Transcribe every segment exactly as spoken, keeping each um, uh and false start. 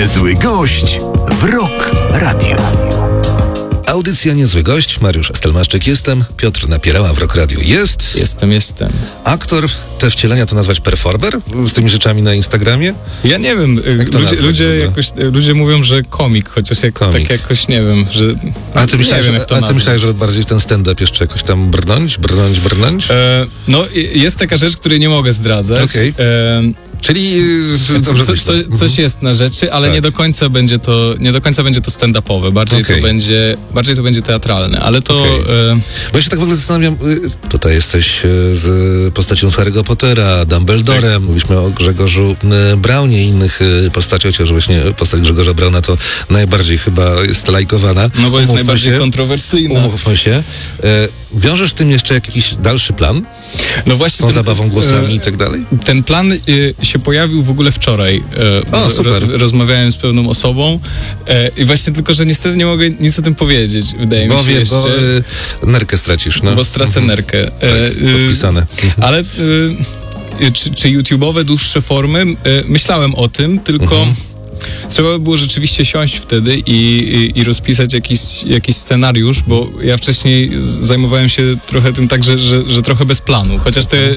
Niezły gość w Rock Radio. Audycja Niezły Gość, Mariusz Stelmaszczyk jestem, Piotr Napierała w Rock Radio jest. Jestem, jestem. Aktor, te wcielenia to nazwać performer? Z tymi rzeczami na Instagramie? Ja nie wiem, ludzie, ludzie, jakoś, ludzie mówią, że komik, chociaż jak, komik. tak jakoś nie wiem, że... A ty myślałeś, wiem, że, jak to a ty myślałeś, że bardziej ten stand-up jeszcze jakoś tam brnąć, brnąć, brnąć? E, no jest taka rzecz, której nie mogę zdradzać. Okay. E, Czyli yy, dobrze co, co, coś mhm. jest na rzeczy, ale tak. nie do końca będzie to nie do końca będzie to stand-upowe, bardziej okay. to będzie bardziej to będzie teatralne, ale to... Okay. Yy... Bo ja się tak w ogóle zastanawiam, yy, tutaj jesteś yy, z postacią z Harry'ego Pottera, Dumbledorem, tak. mówiliśmy o Grzegorzu yy, Braunie i innych yy, postaciach, chociaż właśnie postać Grzegorza Brauna to najbardziej chyba jest lajkowana. No bo jest umówmy najbardziej się, kontrowersyjna. Umówmy się. Yy, wiążesz z tym jeszcze jakiś dalszy plan? No właśnie. Z tą ten, zabawą głosami yy, i tak dalej? Ten plan yy, się pojawił w ogóle wczoraj. E, o, super. Ro, rozmawiałem z pewną osobą e, i właśnie tylko, że niestety nie mogę nic o tym powiedzieć, wydaje bo mi się wie, jeszcze. Bo y, nerkę stracisz, no. Bo stracę mhm. nerkę. E, tak, podpisane. Ale y, czy, czy YouTube'owe dłuższe formy? E, myślałem o tym, tylko mhm. trzeba by było rzeczywiście siąść wtedy i, i, i rozpisać jakiś, jakiś scenariusz, bo ja wcześniej zajmowałem się trochę tym tak, że, że, że trochę bez planu. Chociaż te,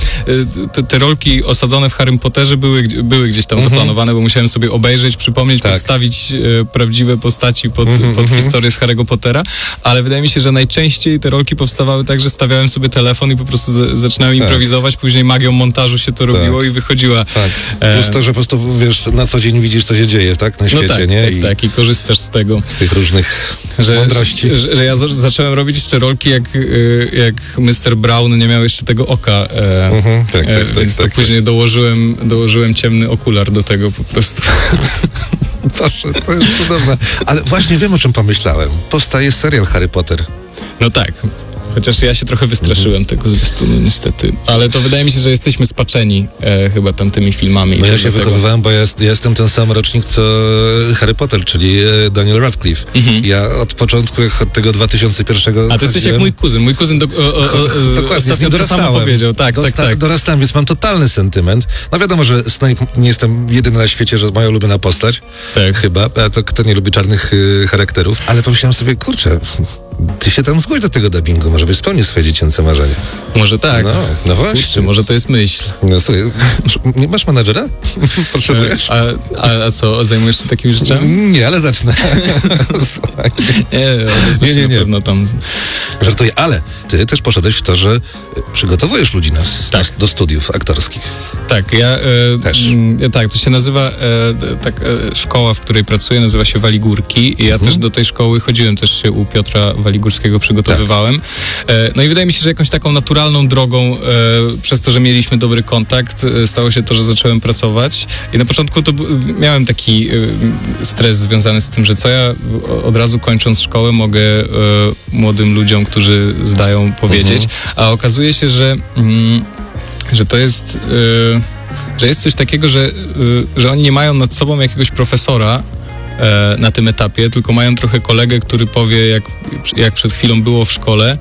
te, te rolki osadzone w Harrym Potterze były, były gdzieś tam mhm. zaplanowane, bo musiałem sobie obejrzeć, przypomnieć, tak. podstawić prawdziwe postaci pod, mhm, pod mhm. historię z Harry'ego Pottera, ale wydaje mi się, że najczęściej te rolki powstawały tak, że stawiałem sobie telefon i po prostu z, zaczynałem tak. improwizować, później magią montażu się to robiło tak. i wychodziła. Tak. Plus to, że po prostu wiesz, na co dzień widzisz, co się dzieje, tak? Na świecie, no tak, nie? Tak, I tak, i korzystasz z tego. Z tych różnych że, mądrości. Że, że ja z- zacząłem robić jeszcze rolki, jak, jak mister Brown nie miał jeszcze tego oka. E, mhm, tak, tak, e, tak, więc tak, to tak, później dołożyłem, dołożyłem ciemny okular do tego po prostu. Proszę, to jest cudowne. Ale właśnie wiem, o czym pomyślałem. Powstaje serial Harry Potter. No tak. Chociaż ja się trochę wystraszyłem mm-hmm. tego zwiastunu niestety. Ale to wydaje mi się, że jesteśmy spaczeni e, chyba tamtymi filmami. No ja się tego. wychowywałem, bo ja, jest, ja jestem ten sam rocznik co Harry Potter, czyli Daniel Radcliffe. Mm-hmm. Ja od początku, od tego dwa tysiące pierwszego... A to jesteś jak mój kuzyn. Mój kuzyn do, o, o, o, ostatnio to samo powiedział. Tak, Dosta- tak, tak. Dorastałem, więc mam totalny sentyment. No wiadomo, że Snape nie jestem jedyny na świecie, że moja ulubiona postać. Tak. Chyba. A to kto nie lubi czarnych y, charakterów. Ale pomyślałem sobie, kurczę... Ty się tam zgłoś do tego dubbingu, może byś spełnił swoje dziecięce marzenia. Może tak. No, no właśnie. Kurczę, może to jest myśl. No słuchaj, nie masz menadżera? Potrzebujesz? A, a, a co, zajmujesz się takimi rzeczami? Nie, ale zacznę. Słuchaj. Nie, nie, nie, nie. Pewno tam... Żartuję, ale ty też poszedłeś w to, że przygotowujesz ludzi na, tak. do studiów aktorskich. Tak, ja e, też. M, tak, to się nazywa e, tak, e, szkoła, w której pracuję, nazywa się Waligórki i ja mhm. też do tej szkoły chodziłem, też się u Piotra Waligórskiego przygotowywałem. Tak. E, no i wydaje mi się, że jakąś taką naturalną drogą, e, przez to, że mieliśmy dobry kontakt, e, stało się to, że zacząłem pracować i na początku to b- miałem taki e, stres związany z tym, że co ja od razu kończąc szkołę mogę e, młodym ludziom, którzy zdają, powiedzieć, mhm. a okazuje się, że mm, że to jest, yy, że jest coś takiego, że, yy, że oni nie mają nad sobą jakiegoś profesora yy, na tym etapie, tylko mają trochę kolegę, który powie, jak, jak przed chwilą było w szkole.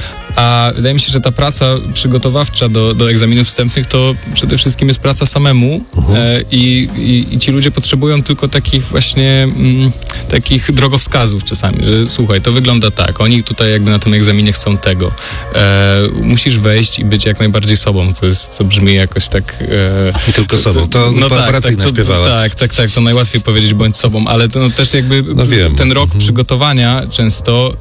A wydaje mi się, że ta praca przygotowawcza do, do egzaminów wstępnych to przede wszystkim jest praca samemu uh-huh. e, i, i, i ci ludzie potrzebują tylko takich właśnie mm, takich drogowskazów czasami, że słuchaj, to wygląda tak, oni tutaj jakby na tym egzaminie chcą tego. E, musisz wejść i być jak najbardziej sobą, co, jest, co brzmi jakoś tak... E, I tylko sobą, to no operacyjna tak, śpiewała. Tak, tak, tak, to najłatwiej powiedzieć bądź sobą, ale to no, też jakby no ten rok uh-huh. przygotowania często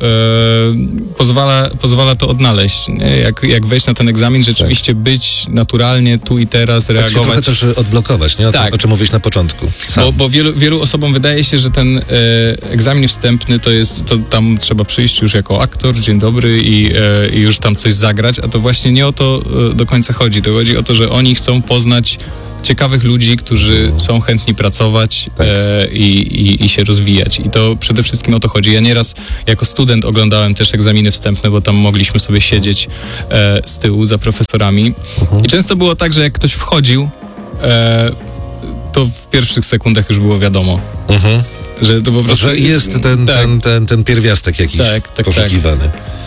e, pozwala, pozwala to odnaleźć. Nie? Jak, jak wejść na ten egzamin, rzeczywiście tak. być naturalnie tu i teraz, tak reagować. Tak się trochę też odblokować, nie? O, tak. tym, o czym mówiłeś na początku. Bo, bo wielu, wielu osobom wydaje się, że ten e, egzamin wstępny to jest, to tam trzeba przyjść już jako aktor, dzień dobry i, e, i już tam coś zagrać, a to właśnie nie o to e, do końca chodzi. To chodzi o to, że oni chcą poznać ciekawych ludzi, którzy są chętni pracować tak. e, i, i, i się rozwijać. I to przede wszystkim o to chodzi. Ja nieraz jako student oglądałem też egzaminy wstępne, bo tam mogliśmy sobie siedzieć e, z tyłu za profesorami. Uh-huh. I często było tak, że jak ktoś wchodził, e, to w pierwszych sekundach już było wiadomo. Uh-huh. Że to po prostu... Że jest ten, tak. ten, ten, ten pierwiastek jakiś tak, tak, poszukiwany. Tak.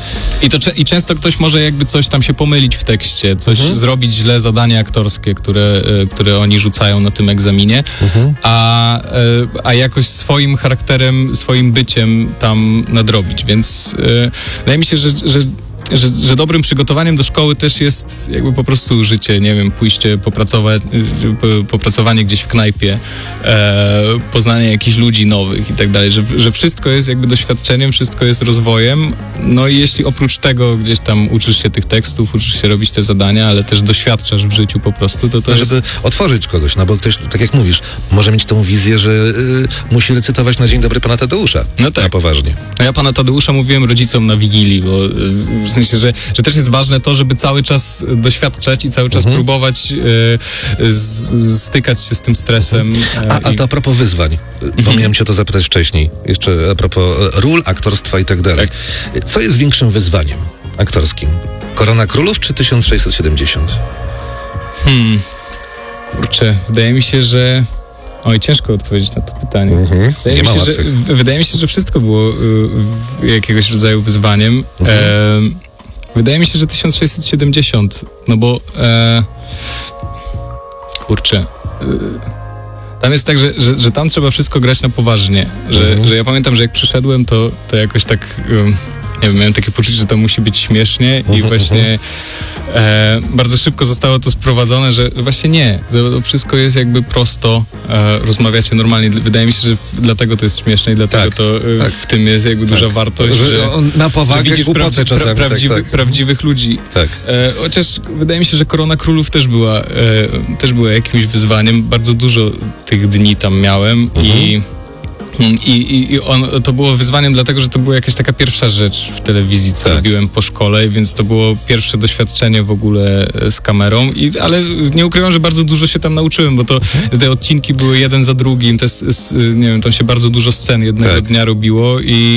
I, to, cze- I często ktoś może jakby coś tam się pomylić w tekście, coś Mhm. zrobić źle, zadanie aktorskie, które, e, które oni rzucają na tym egzaminie, Mhm. a, e, a jakoś swoim charakterem, swoim byciem tam nadrobić. Więc e, wydaje mi się, że, że Że, że dobrym przygotowaniem do szkoły też jest jakby po prostu życie, nie wiem, pójście, popracować, po- popracowanie gdzieś w knajpie, e, poznanie jakichś ludzi nowych i tak dalej, że, że wszystko jest jakby doświadczeniem, wszystko jest rozwojem, no i jeśli oprócz tego gdzieś tam uczysz się tych tekstów, uczysz się robić te zadania, ale też doświadczasz w życiu po prostu, to to No, jest... żeby otworzyć kogoś, no bo ktoś, tak jak mówisz, może mieć tą wizję, że y, musi recytować na Dzień Dobry Pana Tadeusza. No tak. Na poważnie. No ja pana Tadeusza mówiłem rodzicom na Wigilii, bo y, w sensie, że, że też jest ważne to, żeby cały czas doświadczać i cały czas Mhm. próbować y, z, stykać się z tym stresem. y, A, a i- to a propos wyzwań, bo miałem cię to zapytać wcześniej, jeszcze a propos e, ról, aktorstwa i tak dalej. Co jest większym wyzwaniem aktorskim? Korona Królów czy tysiąc sześćset siedemdziesiąt? Hmm, kurczę, wydaje mi się, że... Oj, ciężko odpowiedzieć na to pytanie. Mhm. Wydaje, Nie mi ma się, że, łatwych. w- wydaje mi się, że wszystko było y, w- jakiegoś rodzaju wyzwaniem. Mhm. E, wydaje mi się, że tysiąc sześćset siedemdziesiąt, no bo e, kurczę, y, tam jest tak, że, że, że tam trzeba wszystko grać na poważnie, że, Mhm. że ja pamiętam, że jak przyszedłem, to, to jakoś tak, ym, nie wiem, miałem takie poczucie, że to musi być śmiesznie i Mhm, właśnie e, bardzo szybko zostało to sprowadzone, że właśnie nie, to, to wszystko jest jakby prosto, e, rozmawiacie normalnie. Wydaje mi się, że w, dlatego to jest śmieszne i dlatego Tak, to e, tak. w tym jest jakby duża wartość, Że, że, on na że powagę widzisz głupoty prawdzi, pra, czasami. prawdziwy, tak, tak. prawdziwych ludzi. tak. E, chociaż wydaje mi się, że Korona Królów też była, e, też była jakimś wyzwaniem. Bardzo dużo tych dni tam miałem i, i, i, i on, to było wyzwaniem dlatego, że to była jakaś taka pierwsza rzecz w telewizji, co Tak. robiłem po szkole, więc to było pierwsze doświadczenie w ogóle e, z kamerą, i, ale nie ukrywam, że bardzo dużo się tam nauczyłem, bo to te odcinki były jeden za drugim, te, s- s- nie wiem, tam się bardzo dużo scen jednego Tak. dnia robiło i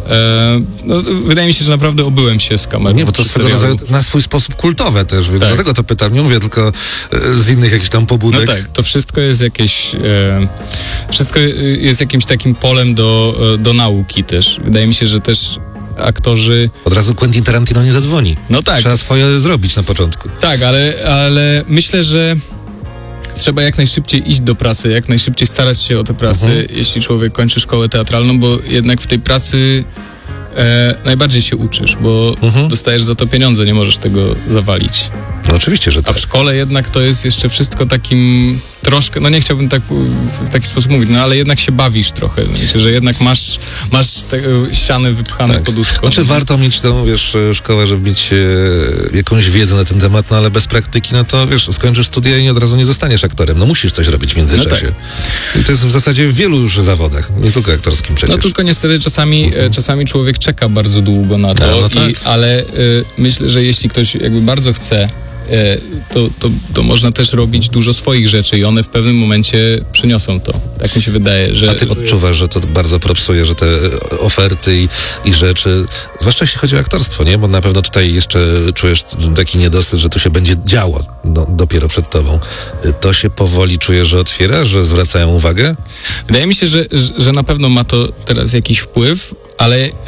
e, no, wydaje mi się, że naprawdę obyłem się z kamerą. Nie, bo to przy swego serialu. rodzaju na swój sposób kultowe też, więc Tak. dlatego to pytam. Nie mówię tylko e, z innych jakichś tam No pobudek. tak, to wszystko jest jakieś, e, wszystko jest jakimś takim polem do, e, do nauki też. Wydaje mi się, że też aktorzy, Od razu Quentin Tarantino nie zadzwoni. no tak, Trzeba swoje zrobić na początku. tak, ale, ale myślę, że trzeba jak najszybciej iść do pracy, jak najszybciej starać się o tę pracę, Mhm. jeśli człowiek kończy szkołę teatralną, bo jednak w tej pracy e, najbardziej się uczysz, bo Mhm. dostajesz za to pieniądze, nie możesz tego zawalić. No oczywiście, że A tak. w szkole jednak to jest jeszcze wszystko takim troszkę, no nie chciałbym tak w, w taki sposób mówić, no ale jednak się bawisz trochę. Myślę, że jednak masz, masz te e, ściany wypchane Tak. poduszką. Znaczy warto mieć tą, wiesz, e, szkołę, żeby mieć e, jakąś wiedzę na ten temat, no ale bez praktyki, no to wiesz, skończysz studia i od razu nie zostaniesz aktorem. No musisz coś robić w międzyczasie. No I to jest w zasadzie w wielu już zawodach, nie tylko aktorskim przecież. No tylko niestety czasami, e, czasami człowiek czeka bardzo długo na to, No, no tak. i, ale e, myślę, że jeśli ktoś jakby bardzo chce, e, to, to, to można też robić dużo swoich rzeczy i one w pewnym momencie przyniosą to. Tak mi się wydaje, że... A ty odczuwasz, że to bardzo propsuje, że te e, oferty i, i rzeczy, zwłaszcza jeśli chodzi o aktorstwo, nie? Bo na pewno tutaj jeszcze czujesz taki niedosyt, że to się będzie działo no, dopiero przed tobą. E, To się powoli czujesz, że otwiera, że zwracają uwagę? Wydaje mi się, że, że na pewno ma to teraz jakiś wpływ, ale yy,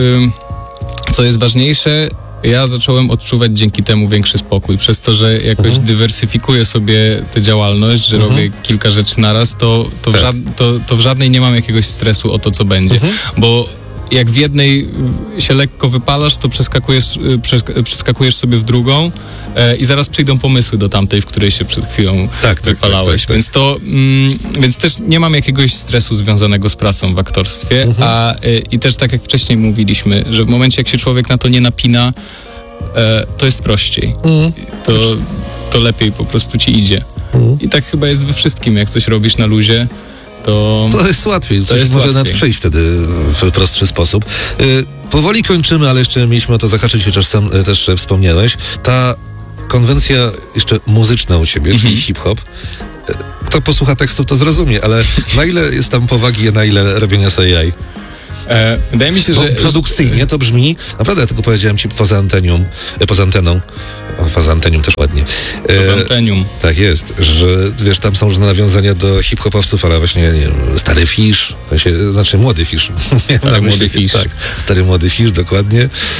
co jest ważniejsze, ja zacząłem odczuwać dzięki temu większy spokój. Przez to, że jakoś Mhm. dywersyfikuję sobie tę działalność, że Mhm. robię kilka rzeczy naraz, to, to, w Tak. żad, to, to w żadnej nie mam jakiegoś stresu o to, co będzie. Mhm. Bo jak w jednej się lekko wypalasz, to przeskakujesz, y, przes- przeskakujesz sobie w drugą e, i zaraz przyjdą pomysły do tamtej, w której się przed chwilą Tak, tak, wypalałeś. tak, tak, tak. Więc to, mm, więc też nie mam jakiegoś stresu związanego z pracą w aktorstwie, Mhm. a y, i też tak jak wcześniej mówiliśmy, że w momencie jak się człowiek na to nie napina, e, to jest prościej. Mhm. To, to lepiej po prostu ci idzie. Mhm. I tak chyba jest we wszystkim, jak coś robisz na luzie, to... To jest łatwiej, coś jest może łatwiej. nawet przejść wtedy w prostszy sposób. Y, powoli kończymy, ale jeszcze mieliśmy o to zahaczyć, chociaż sam y, też e, wspomniałeś. Ta konwencja jeszcze muzyczna u ciebie, Mhm. czyli hip-hop, y, kto posłucha tekstów, to zrozumie, ale na ile jest tam powagi, a na ile robienia sobie jaj? E, wydaje mi się, Bo że... produkcyjnie to brzmi, naprawdę ja tylko powiedziałem ci poza antenią, e, poza anteną, o, poza antenią też ładnie. E, Poza antenium. Tak jest, że wiesz, tam są różne nawiązania do hip-hopowców, ale właśnie, nie wiem, stary Fish, to się, znaczy młody Fish. Stary Na myśli, młody Fish. Tak, stary młody Fish, dokładnie.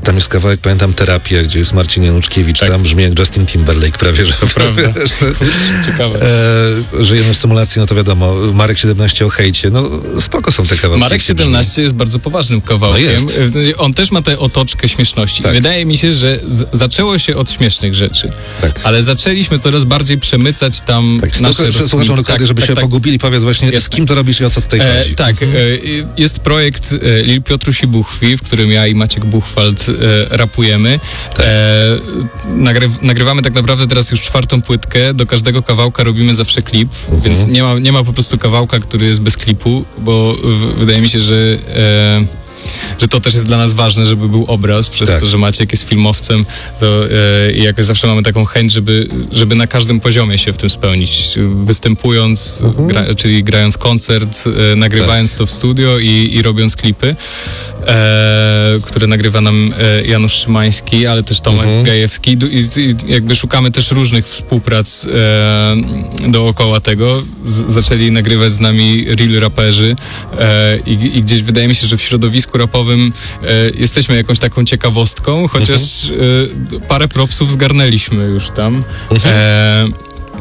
tam jest kawałek, pamiętam, Terapia, gdzie jest Marcin Januszkiewicz, Tak. tam brzmi jak Justin Timberlake prawie, że... Prawda. Ciekawe. E, żyjemy w symulacji, no to wiadomo, Marek siedemnaście o hejcie, no spoko są te kawałki. Marek siedemnaście jest bardzo poważnym kawałkiem. No jest. W sensie on też ma tę otoczkę śmieszności. Tak. Wydaje mi się, że z- zaczęło się od śmiesznych rzeczy, Tak. ale zaczęliśmy coraz bardziej przemycać tam Tak, nasze tylko rozkminy. słuchaczom dokładnie, żeby się pogubili, powiedz właśnie, z Jasne. kim to robisz i o co tutaj E, chodzi. tak, e, jest projekt e, Lil Piotruś i Buchwi, w którym ja i Maciek Buchwald e, rapujemy. E, nagryw, nagrywamy tak naprawdę teraz już czwartą płytkę, do każdego kawałka robimy zawsze klip, więc nie ma, nie ma po prostu kawałka, który jest bez klipu, bo w, wydaje mi się, że e, że to też jest dla nas ważne, żeby był obraz, przez Tak. to, że Maciek jest filmowcem, to e, i jakoś zawsze mamy taką chęć, żeby, żeby na każdym poziomie się w tym spełnić. Występując, gra, czyli grając koncert, e, nagrywając to w studio i, i robiąc klipy, e, które nagrywa nam e, Janusz Szymański, ale też Tomek Gajewski. Du- I, I jakby szukamy też różnych współprac e, dookoła tego. Z, zaczęli nagrywać z nami real raperzy e, i, i gdzieś wydaje mi się, że w środowisku rapowym e, jesteśmy jakąś taką ciekawostką, chociaż e, parę propsów zgarnęliśmy już tam. E, e,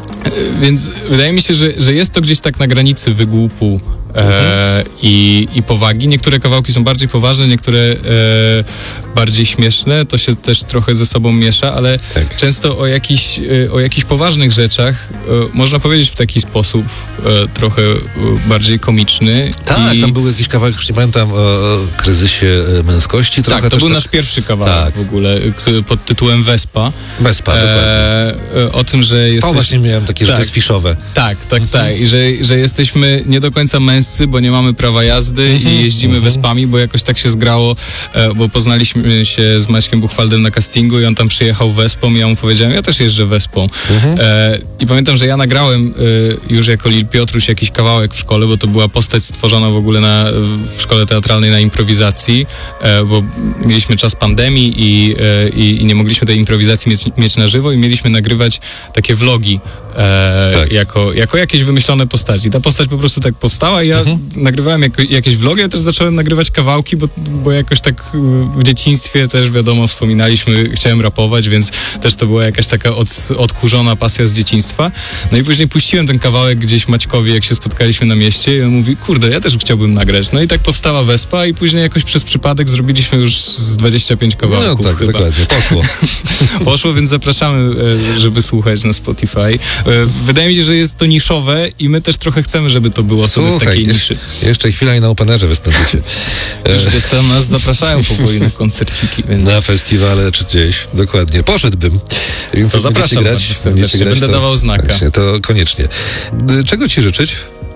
więc wydaje mi się, że, że jest to gdzieś tak na granicy wygłupu e, i, i powagi. Niektóre kawałki są bardziej poważne, niektóre e, bardziej śmieszne. To się też trochę ze sobą miesza, ale Tak. często o, jakiś, e, o jakichś poważnych rzeczach e, można powiedzieć w taki sposób e, trochę e, bardziej komiczny. Tak, I, tam był jakiś kawałek, już nie pamiętam, o kryzysie e, męskości. Trochę tak, to też był tak, nasz pierwszy kawałek Tak. w ogóle, który pod tytułem Wespa. Bezpa, dokładnie. E, e, o tym, że jesteś... To właśnie miałem takie, że to tak. jest fiszowe. Tak, tak, tak. I że, że jesteśmy nie do końca męscy, bo nie mamy prawa jazdy i jeździmy wespami, bo jakoś tak się zgrało, e, bo poznaliśmy się z Maćkiem Buchwaldem na castingu i on tam przyjechał wespą i ja mu powiedziałem, ja też jeżdżę wespą. E, I pamiętam, że ja nagrałem e, już jako Lil Piotruś jakiś kawałek w szkole, bo to była postać stworzona w ogóle na, w szkole teatralnej na improwizacji, e, bo mieliśmy czas pandemii i, e, i, i nie mogliśmy tej improwizacji mieć, mieć na żywo i mieliśmy nagrywać takie vlogi e, Tak. jako, jako jakieś wymyślone postaci. Ta postać po prostu tak powstała i ja nagrywałem jako, jakieś vlogi, a też zacząłem nagrywać kawałki, bo, bo jakoś tak w dzieciństwie też wiadomo wspominaliśmy, chciałem rapować, więc też to była jakaś taka od, odkurzona pasja z dzieciństwa. No i później puściłem ten kawałek gdzieś Maćkowi, jak się spotkaliśmy na mieście i on mówi, kurde, ja też chciałbym nagrać. No i tak powstała Wespa i później jakoś przez przypadek zrobiliśmy już z dwadzieścia pięć No kawałków tak, chyba. dokładnie, poszło. Poszło, więc zapraszamy, e, żeby słuchać na Spotify. E, Wydaje mi się, że jest to niszowe i my też trochę chcemy, żeby to było sobie w Słuchaj, takiej jeż- niszy. jeszcze chwila i na Openerze wystąpicie. E, Już gdzieś tam nas zapraszają powoli na koncerciki, więc na festiwale czy gdzieś, dokładnie. Poszedłbym. Więc To jak będziecie zapraszam grać, bardzo serdecznie. będziecie grać, Będę to- dawał znaka. Właśnie, to koniecznie. Y, Czego ci życzyć?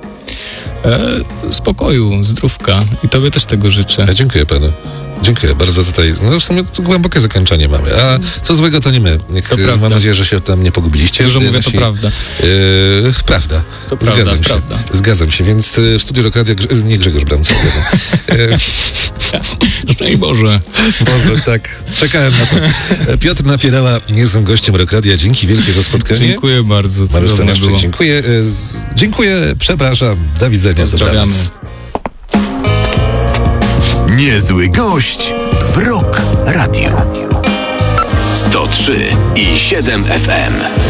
e, spokoju, zdrówka i tobie też tego życzę. Ja dziękuję panu. Dziękuję bardzo tutaj. No w sumie to głębokie zakończenie mamy. A co złego to nie my. Jak, To prawda. mam nadzieję, że się tam nie pogubiliście. Dużo Y, mówię, to nasi- prawda. Yy, prawda. To prawda, Zgadzam się. prawda. Zgadzam się, więc y, w studiu Lokadia, Grze- nie Grzegorz Braun, co wiadomo. Szczęść Boże. Boże, tak. Czekałem na to. E, Piotr Napierała jest gościem Rockradia. Dzięki wielkie za spotkanie. Dziękuję bardzo, Mariusz cudownie Stanaszczyk, było. dziękuję. E, z- Dziękuję, przepraszam. Do widzenia. Pozdrawiamy. Dobranoc. Niezły gość w Rock Radio. sto trzy i siedem F M.